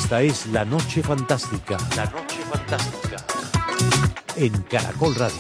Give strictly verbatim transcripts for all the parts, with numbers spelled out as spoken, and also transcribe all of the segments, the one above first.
Esta es La Noche Fantástica. La Noche Fantástica. En Caracol Radio.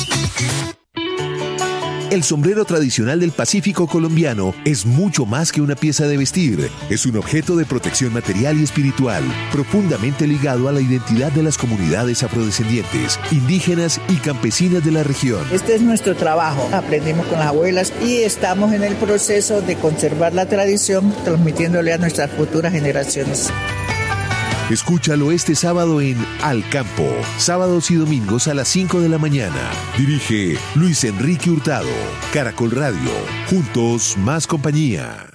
El sombrero tradicional del Pacífico colombiano es mucho más que una pieza de vestir. Es un objeto de protección material y espiritual, profundamente ligado a la identidad de las comunidades afrodescendientes, indígenas y campesinas de la región. Este es nuestro trabajo. Aprendimos con las abuelas y estamos en el proceso de conservar la tradición, transmitiéndole a nuestras futuras generaciones. Escúchalo este sábado en Al Campo, sábados y domingos a las cinco de la mañana. Dirige Luis Enrique Hurtado. Caracol Radio, juntos más compañía.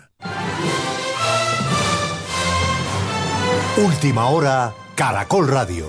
Última hora, Caracol Radio.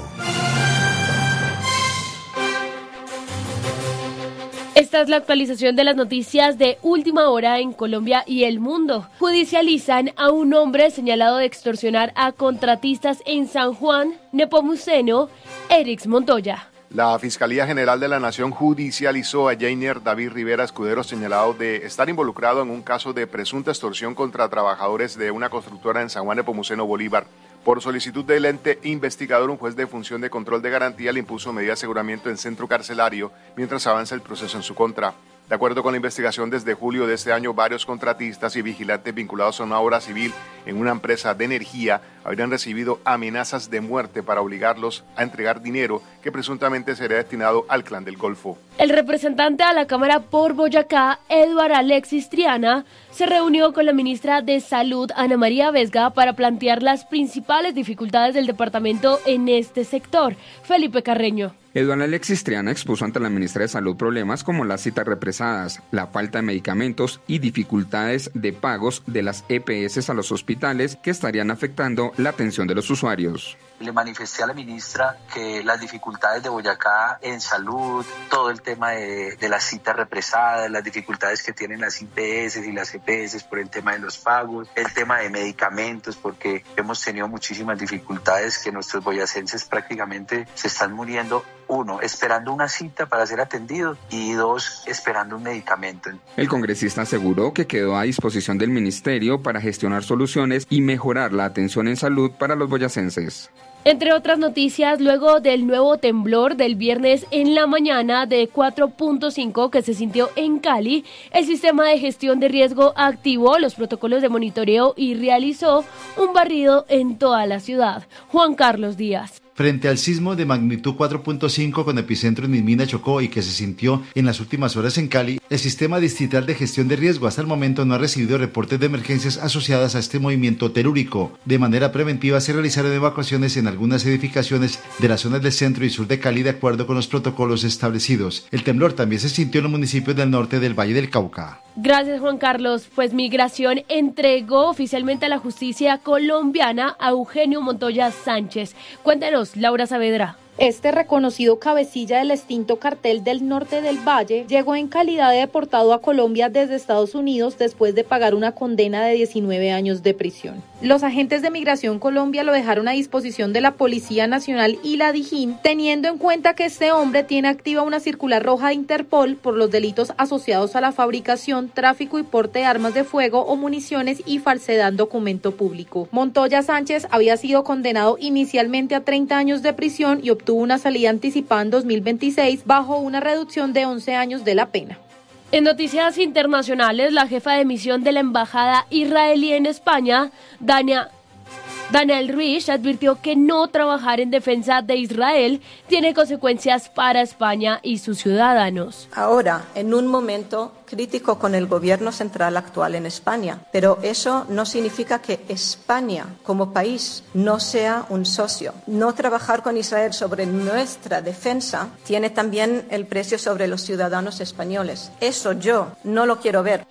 Esta es la actualización de las noticias de última hora en Colombia y el mundo. Judicializan a un hombre señalado de extorsionar a contratistas en San Juan, Nepomuceno, Erix Montoya. La Fiscalía General de la Nación judicializó a Jainer David Rivera Escudero, señalado de estar involucrado en un caso de presunta extorsión contra trabajadores de una constructora en San Juan, Nepomuceno, Bolívar. Por solicitud del ente investigador, un juez de función de control de garantía le impuso medida de aseguramiento en centro carcelario mientras avanza el proceso en su contra. De acuerdo con la investigación, desde julio de este año, varios contratistas y vigilantes vinculados a una obra civil en una empresa de energía habrían recibido amenazas de muerte para obligarlos a entregar dinero que presuntamente sería destinado al Clan del Golfo. El representante a la Cámara por Boyacá, Eduard Alexis Triana, se reunió con la ministra de Salud, Ana María Vesga, para plantear las principales dificultades del departamento en este sector. Felipe Carreño. Eduard Alexis Triana expuso ante la ministra de Salud problemas como las citas represadas, la falta de medicamentos y dificultades de pagos de las E P S a los hospitales que estarían afectando la atención de los usuarios. Le manifesté a la ministra que las dificultades de Boyacá en salud, todo el tema de, de las citas represadas, las dificultades que tienen las I P S y las E P S por el tema de los pagos, el tema de medicamentos, porque hemos tenido muchísimas dificultades que nuestros boyacenses prácticamente se están muriendo. Uno, esperando una cita para ser atendido y dos, esperando un medicamento. El congresista aseguró que quedó a disposición del ministerio para gestionar soluciones y mejorar la atención en salud para los boyacenses. Entre otras noticias, luego del nuevo temblor del viernes en la mañana de cuatro punto cinco que se sintió en Cali, el sistema de gestión de riesgo activó los protocolos de monitoreo y realizó un barrido en toda la ciudad. Juan Carlos Díaz. Frente al sismo de magnitud cuatro punto cinco con epicentro en Ismina, Chocó, y que se sintió en las últimas horas en Cali, el sistema distrital de gestión de riesgo hasta el momento no ha recibido reportes de emergencias asociadas a este movimiento telúrico. De manera preventiva se realizaron evacuaciones en algunas edificaciones de las zonas del centro y sur de Cali de acuerdo con los protocolos establecidos. El temblor también se sintió en los municipios del norte del Valle del Cauca. Gracias, Juan Carlos. Pues Migración entregó oficialmente a la justicia colombiana a Eugenio Montoya Sánchez. Cuéntanos, Laura Saavedra. Este reconocido cabecilla del extinto cartel del norte del Valle llegó en calidad de deportado a Colombia desde Estados Unidos después de pagar una condena de diecinueve años de prisión. Los agentes de Migración Colombia lo dejaron a disposición de la Policía Nacional y la DIJÍN, teniendo en cuenta que este hombre tiene activa una circular roja de Interpol por los delitos asociados a la fabricación, tráfico y porte de armas de fuego o municiones y falsedad en documento público. Montoya Sánchez había sido condenado inicialmente a treinta años de prisión y obtuvo una salida anticipada en dos mil veintiséis bajo una reducción de once años de la pena. En noticias internacionales, la jefa de misión de la embajada israelí en España, Dania Daniel Rich, advirtió que no trabajar en defensa de Israel tiene consecuencias para España y sus ciudadanos. Ahora, en un momento crítico con el gobierno central actual en España, pero eso no significa que España como país no sea un socio. No trabajar con Israel sobre nuestra defensa tiene también el precio sobre los ciudadanos españoles. Eso yo no lo quiero ver.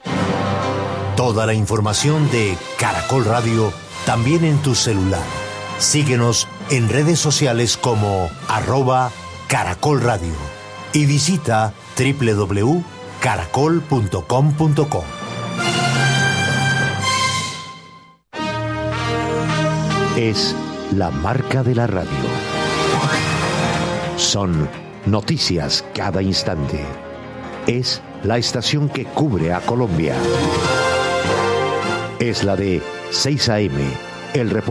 Toda la información de Caracol Radio también en tu celular. Síguenos en redes sociales como arroba Caracol Radio y visita doble u doble u doble u punto caracol punto com punto co. Es la marca de la radio. Son noticias cada instante. Es la estación que cubre a Colombia. Es la de seis a eme, el reporte.